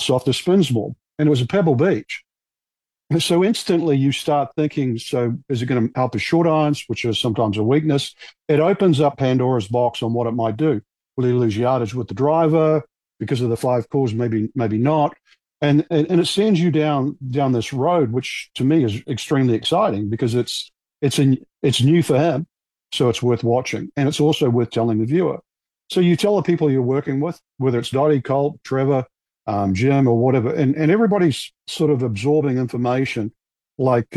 softer spins more. And it was a Pebble Beach. And so instantly you start thinking, so is it going to help his short irons, which is sometimes a weakness? It opens up Pandora's box on what it might do. Will he lose yardage with the driver because of the 5 calls? Maybe not. And it sends you down this road, which to me is extremely exciting because it's new for him, so it's worth watching, and it's also worth telling the viewer. So you tell the people you're working with, whether it's Dottie, Colt, Trevor, Jim, or whatever, and everybody's sort of absorbing information like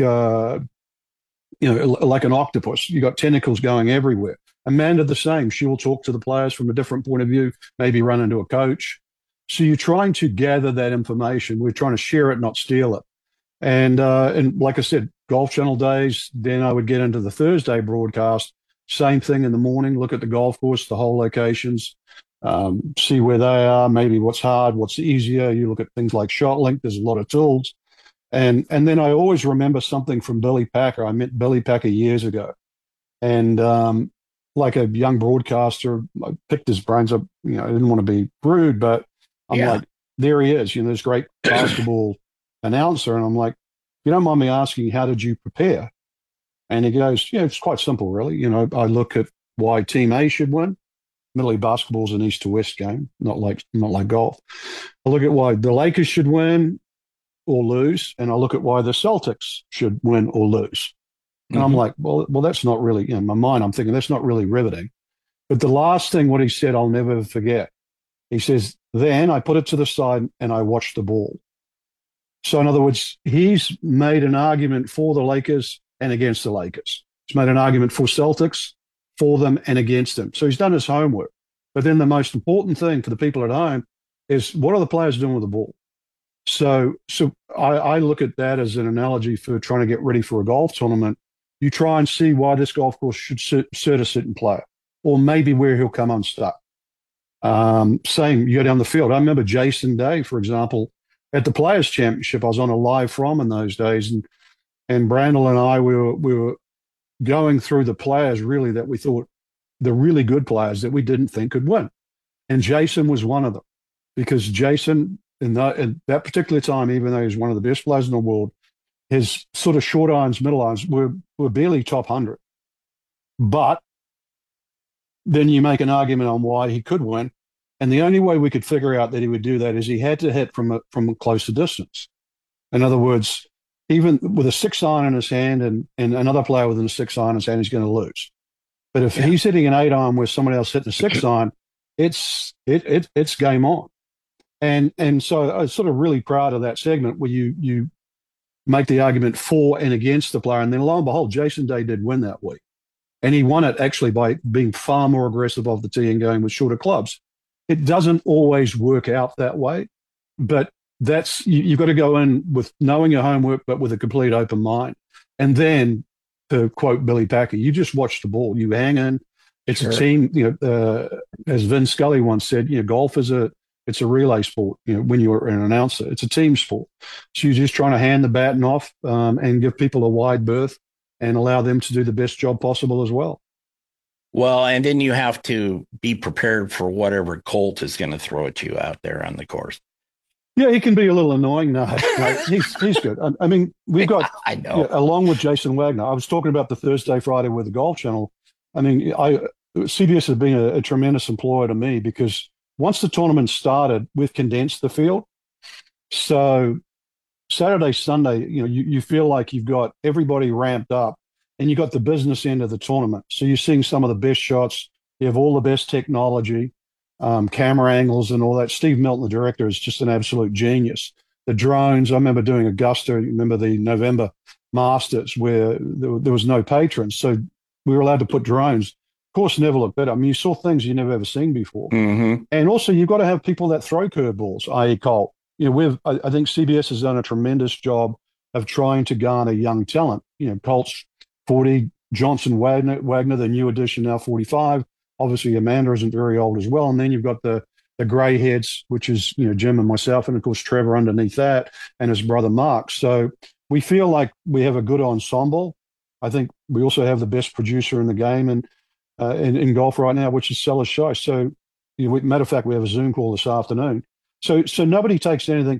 like an octopus. You got tentacles going everywhere. Amanda the same. She will talk to the players from a different point of view, maybe run into a coach. So you're trying to gather that information. We're trying to share it, not steal it. And like I said, Golf Channel days, then I would get into the Thursday broadcast. Same thing in the morning, look at the golf course, the hole locations, see where they are, maybe what's hard, what's easier. You look at things like ShotLink, there's a lot of tools. And then I always remember something from Billy Packer. I met Billy Packer years ago. And like a young broadcaster, I picked his brains up. I didn't want to be rude, but I'm like, there he is, this great basketball announcer. And I'm like, you don't mind me asking, how did you prepare? And he goes, it's quite simple, really. I look at why Team A should win. Middle basketball's an east to west game, not like golf. I look at why the Lakers should win or lose, and I look at why the Celtics should win or lose. And I'm like, well, that's not really, in my mind, I'm thinking that's not really riveting. But the last thing, what he said, I'll never forget. He says, then I put it to the side and I watched the ball. So in other words, he's made an argument for the Lakers and against the Lakers. He's made an argument for Celtics, for them and against them. So he's done his homework. But then the most important thing for the people at home is what are the players doing with the ball? So I look at that as an analogy for trying to get ready for a golf tournament. You try and see why this golf course should suit a certain player, or maybe where he'll come unstuck. Same, you go down the field. I remember Jason Day, for example, at the Players Championship. I was on a live from in those days, and Brandel and I we were going through the players really that we thought the really good players that we didn't think could win, and Jason was one of them because Jason in that particular time, even though he was one of the best players in the world, his sort of short irons, middle irons were barely top 100. But then you make an argument on why he could win. And the only way we could figure out that he would do that is he had to hit from a closer distance. In other words, even with a 6-iron in his hand and another player with a 6-iron in his hand, he's going to lose. But if he's hitting an 8-iron where somebody else hit the 6-iron, it's game on. And so I was sort of really proud of that segment where you make the argument for and against the player. And then lo and behold, Jason Day did win that week. And he won it actually by being far more aggressive off the tee and going with shorter clubs. It doesn't always work out that way, but you've got to go in with knowing your homework, but with a complete open mind. And then, to quote Billy Packer, you just watch the ball. You hang in. It's a team. As Vin Scully once said, golf is it's a relay sport. When you're an announcer, it's a team sport. So you're just trying to hand the baton off and give people a wide berth and allow them to do the best job possible as well. Well, and then you have to be prepared for whatever Colt is going to throw at you out there on the course. Yeah, he can be a little annoying. No, he's good. I mean, we've got, I know. Along with Jason Wagner, I was talking about the Thursday, Friday with the Golf Channel. I mean, CBS has been a tremendous employer to me because once the tournament started, we've condensed the field. So Saturday, Sunday, you feel like you've got everybody ramped up and you got the business end of the tournament. So you're seeing some of the best shots. You have all the best technology, camera angles and all that. Steve Milton, the director, is just an absolute genius. The drones, I remember doing Augusta, remember the November Masters where there was no patrons. So we were allowed to put drones. Of course, never looked better. I mean, you saw things you never ever seen before. Mm-hmm. And also you've got to have people that throw curveballs, i.e. Colt. I think CBS has done a tremendous job of trying to garner young talent. Colt's 40, Johnson Wagner, the new addition, now 45. Obviously, Amanda isn't very old as well. And then you've got the grey heads, which is, Jim and myself, and of course, Trevor underneath that, and his brother Mark. So we feel like we have a good ensemble. I think we also have the best producer in the game and in golf right now, which is Sellers Shy. So, matter of fact, we have a Zoom call this afternoon. So nobody takes anything